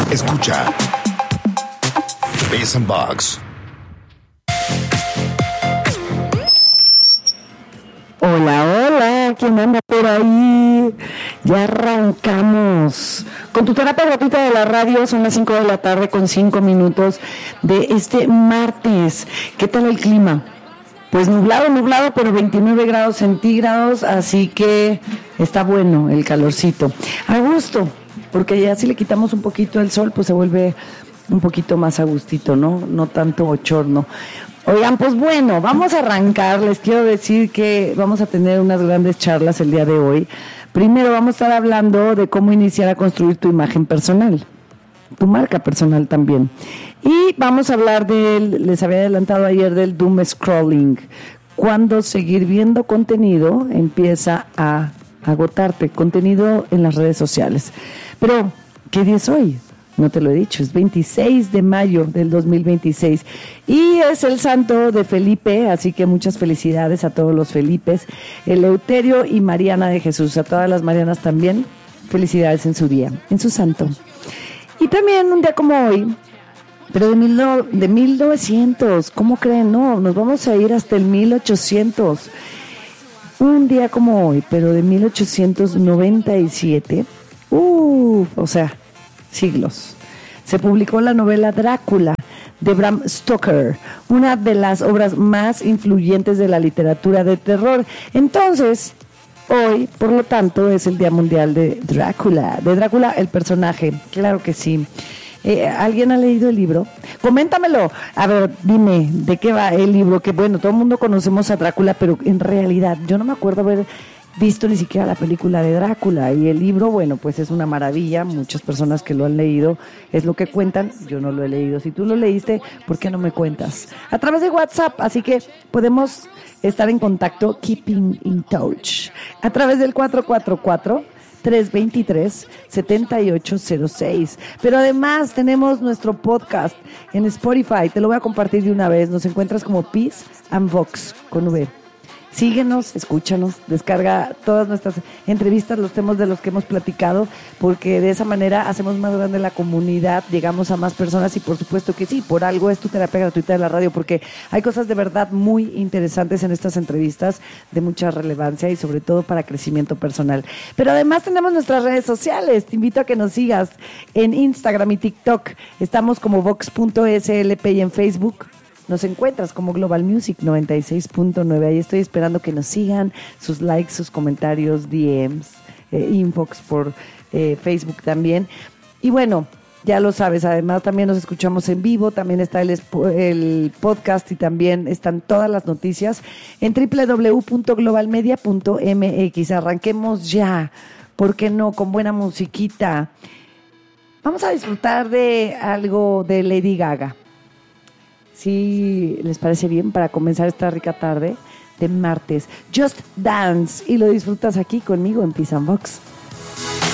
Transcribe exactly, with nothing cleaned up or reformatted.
Escucha Bass and Box. Hola, hola, ¿quién anda por ahí? Ya arrancamos con tu terapia gratuita de la radio. Son las cinco de la tarde con cinco minutos de este martes. ¿Qué tal el clima? Pues nublado, nublado, pero veintinueve grados centígrados, así que está bueno el calorcito. A gusto, porque ya si le quitamos un poquito el sol, pues se vuelve un poquito más a gustito, ¿no? No tanto bochorno. Oigan, pues bueno, vamos a arrancar. Les quiero decir que vamos a tener unas grandes charlas el día de hoy. Primero vamos a estar hablando de cómo iniciar a construir tu imagen personal, tu marca personal también. Y vamos a hablar del, les había adelantado ayer, del doom scrolling, cuando seguir viendo contenido empieza a agotarte, contenido en las redes sociales. Pero, ¿qué día es hoy? No te lo he dicho, es veintiséis de mayo del dos mil veintiséis y es el santo de Felipe, así que muchas felicidades a todos los Felipes, Eleuterio y Mariana de Jesús, a todas las Marianas también, felicidades en su día, en su santo. Y también un día como hoy, pero de, mil no, de mil novecientos, ¿cómo creen? No, nos vamos a ir hasta el mil ochocientos. Un día como hoy, pero de mil ochocientos noventa y siete, uh, o sea, siglos. Se publicó la novela Drácula de Bram Stoker, una de las obras más influyentes de la literatura de terror. Entonces, hoy, por lo tanto, es el Día Mundial de Drácula. De Drácula, el personaje, claro que sí. Eh, ¿Alguien ha leído el libro? Coméntamelo. A ver, dime, ¿de qué va el libro? Que bueno, todo el mundo conocemos a Drácula, pero en realidad yo no me acuerdo haber visto ni siquiera la película de Drácula, y el libro, bueno, pues es una maravilla. Muchas personas que lo han leído es lo que cuentan. Yo no lo he leído. Si tú lo leíste, ¿por qué no me cuentas? A través de WhatsApp, así que podemos estar en contacto, keeping in touch, a través del cuatro cuatro cuatro, tres dos tres, siete ocho cero seis. Pero además tenemos nuestro podcast en Spotify. Te lo voy a compartir de una vez. Nos encuentras como Peace and Vox con V. Síguenos, escúchanos, descarga todas nuestras entrevistas, los temas de los que hemos platicado, porque de esa manera hacemos más grande la comunidad, llegamos a más personas y por supuesto que sí, por algo es tu terapia gratuita de la radio, porque hay cosas de verdad muy interesantes en estas entrevistas, de mucha relevancia y sobre todo para crecimiento personal. Pero además tenemos nuestras redes sociales. Te invito a que nos sigas en Instagram y TikTok. Estamos como vox punto slp y en Facebook nos encuentras como Global Music noventa y seis punto nueve. Ahí estoy esperando que nos sigan, sus likes, sus comentarios, D Ms, eh, inbox por eh, Facebook también. Y bueno, ya lo sabes, además también nos escuchamos en vivo, también está el, el podcast y también están todas las noticias en doble u doble u doble u punto global media punto m x. Arranquemos ya, ¿por qué no? Con buena musiquita. Vamos a disfrutar de algo de Lady Gaga. Si les parece bien, para comenzar esta rica tarde de martes. Just Dance, y lo disfrutas aquí conmigo en Peace and Vox.